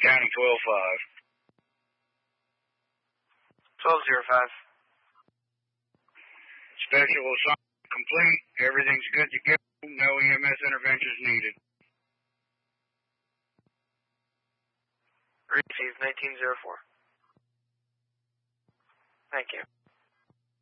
County 12-5. 12-05. Special assignment complete. Everything's good to go. No EMS interventions needed. Received 1904. Thank you.